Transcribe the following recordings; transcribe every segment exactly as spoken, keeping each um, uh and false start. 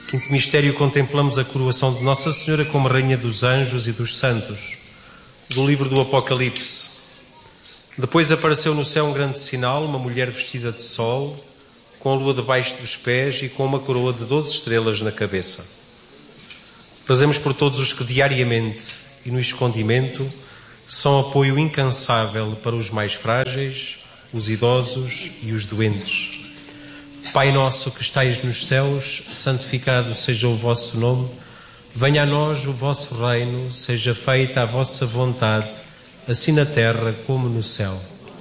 Quinto mistério, contemplamos a coroação de Nossa Senhora como Rainha dos Anjos e dos Santos. Do livro do Apocalipse. Depois apareceu no céu um grande sinal, uma mulher vestida de sol, com a lua debaixo dos pés e com uma coroa de doze estrelas na cabeça. Fazemos por todos os que diariamente e no escondimento são apoio incansável para os mais frágeis, os idosos e os doentes. Pai nosso que estais nos céus, santificado seja o vosso nome. Venha a nós o vosso reino, seja feita a vossa vontade, assim na terra como no céu.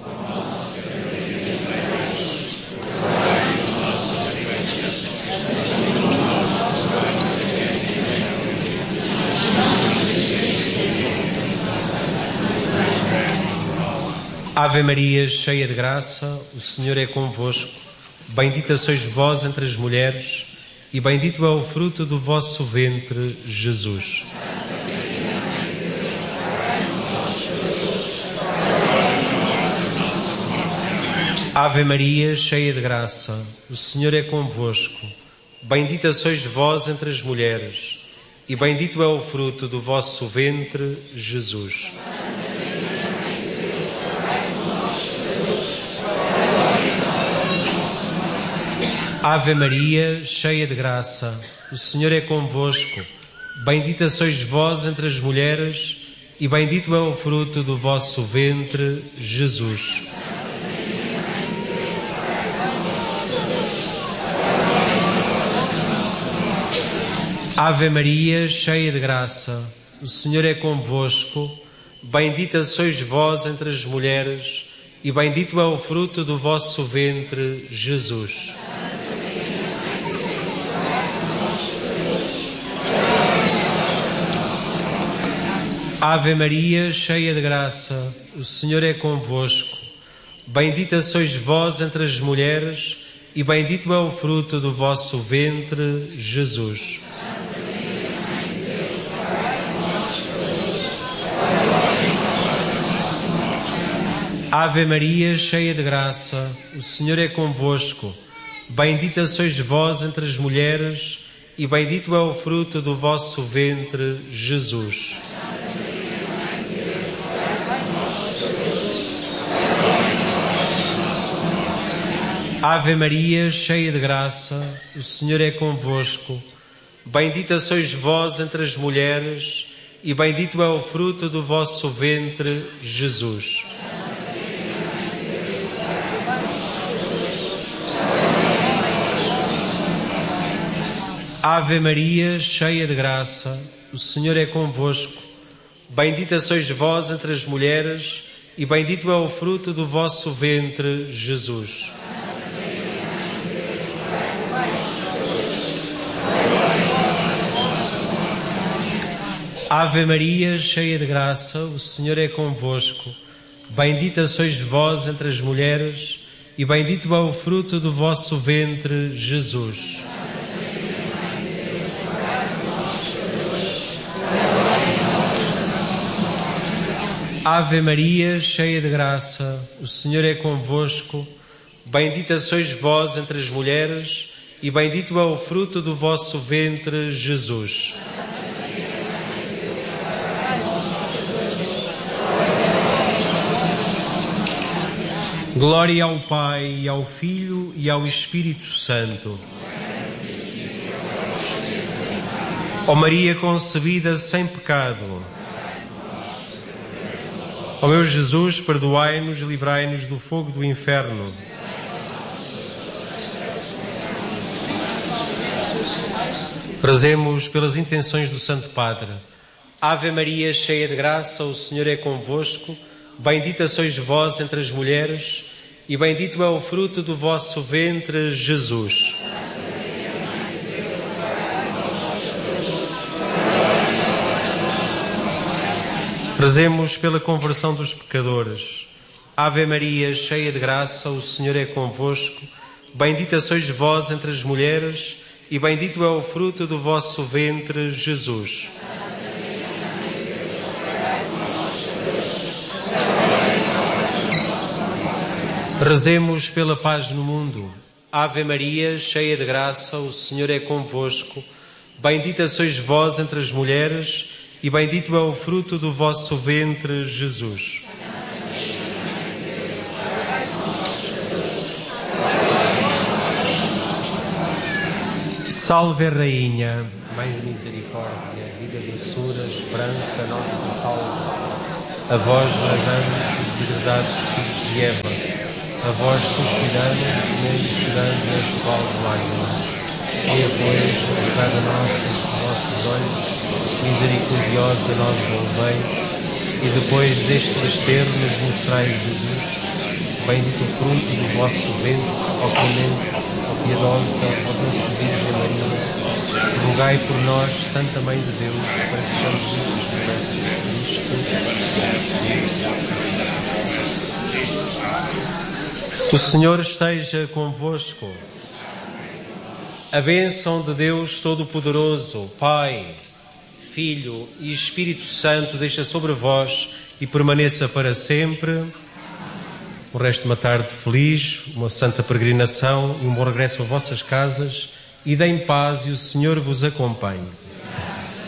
Ave Maria, cheia de graça, o Senhor é convosco. Bendita sois vós entre as mulheres, e bendito é o fruto do vosso ventre, Jesus. Ave Maria, cheia de graça, o Senhor é convosco. Bendita sois vós entre as mulheres, e bendito é o fruto do vosso ventre, Jesus. Ave Maria, cheia de graça, o Senhor é convosco. Bendita sois vós entre as mulheres, e bendito é o fruto do vosso ventre, Jesus. Ave Maria, cheia de graça, o Senhor é convosco. Bendita sois vós entre as mulheres, e bendito é o fruto do vosso ventre, Jesus. Ave Maria, cheia de graça, o Senhor é convosco. Bendita sois vós entre as mulheres, e bendito é o fruto do vosso ventre, Jesus. Ave Maria, cheia de graça, o Senhor é convosco. Bendita sois vós entre as mulheres, e bendito é o fruto do vosso ventre, Jesus. Ave Maria, cheia de graça, o Senhor é convosco. Bendita sois vós entre as mulheres, e bendito é o fruto do vosso ventre, Jesus. Ave Maria, cheia de graça, o Senhor é convosco. Bendita sois vós entre as mulheres, e bendito é o fruto do vosso ventre, Jesus. Ave Maria, cheia de graça, o Senhor é convosco. Bendita sois vós entre as mulheres, e bendito é o fruto do vosso ventre, Jesus. Ave Maria, cheia de graça, o Senhor é convosco. Bendita sois vós entre as mulheres, e bendito é o fruto do vosso ventre, Jesus. Glória ao Pai, e ao Filho, e ao Espírito Santo. Ó Maria concebida sem pecado. Ó meu Jesus, perdoai-nos e livrai-nos do fogo do inferno. Rezemos pelas intenções do Santo Padre. Ave Maria, cheia de graça, o Senhor é convosco. Bendita sois vós entre as mulheres, e bendito é o fruto do vosso ventre, Jesus. Rezemos pela conversão dos pecadores. Ave Maria, cheia de graça, o Senhor é convosco. Bendita sois vós entre as mulheres, e bendito é o fruto do vosso ventre, Jesus. Rezemos pela paz no mundo. Ave Maria, cheia de graça, o Senhor é convosco. Bendita sois vós entre as mulheres, e bendito é o fruto do vosso ventre, Jesus. Salve a Rainha, Mãe de Misericórdia, vida, doçura, esperança, nossa salve. A vós bradamos os degradados filhos de Eva, a vós suspiramos, nem chorando neste vale de lágrimas. E pois, cada nossa os vossos olhos, misericordiosa nós volvei, e depois deste desterro nos mostrais Jesus, bendito o fruto do vosso ventre, ó clemente, ó piedosa, ó doce Virgem Maria, rogai por nós, Santa Mãe de Deus, para que sejamos justos promessas de Cristo. O Senhor esteja convosco. A bênção de Deus Todo-Poderoso, Pai, Filho e Espírito Santo, deixa sobre vós e permaneça para sempre. O resto de uma tarde feliz, uma santa peregrinação e um bom regresso a vossas casas. E deem paz e o Senhor vos acompanhe.